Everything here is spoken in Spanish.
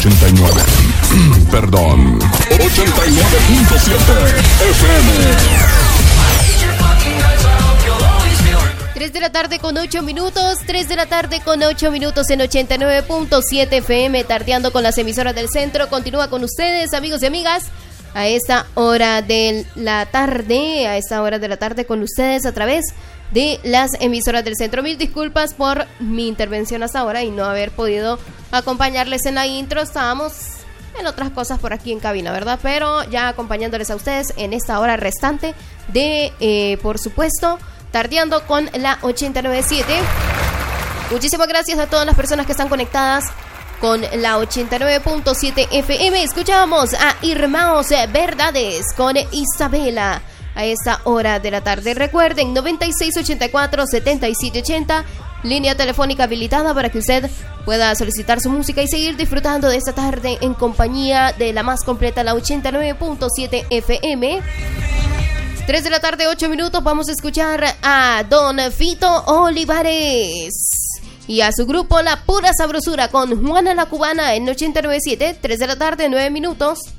89. Perdón. 89.7 FM. 3 de la tarde con 8 minutos, 3 de la tarde con 8 minutos en 89.7 FM, tardeando con las emisoras del centro. Continúa con ustedes, amigos y amigas, a esta hora de la tarde con ustedes a través de las emisoras del centro. Mil disculpas por mi intervención hasta ahora y no haber podido acompañarles en la intro. Estábamos en otras cosas por aquí en cabina, ¿verdad? Pero ya acompañándoles a ustedes en esta hora restante de, por supuesto, tardeando con la 89.7. Muchísimas gracias a todas las personas que están conectadas con la 89.7 FM. Escuchamos a Irmãos Verdades con Isabela a esta hora de la tarde. Recuerden, 9684-7780, línea telefónica habilitada para que usted pueda solicitar su música y seguir disfrutando de esta tarde en compañía de la más completa, la 89.7 FM. 3 de la tarde, 8 minutos, vamos a escuchar a Don Fito Olivares y a su grupo La Pura Sabrosura con Juana la Cubana en 89.7. 3 de la tarde, 9 minutos.